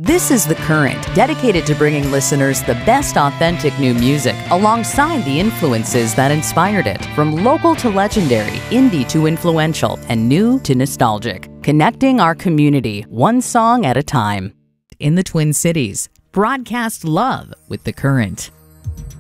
This is The Current, dedicated to bringing listeners the best authentic new music alongside the influences that inspired it, from local to legendary, indie to influential, and new to nostalgic. Connecting our community, one song at a time. In the Twin Cities, broadcast love with The Current.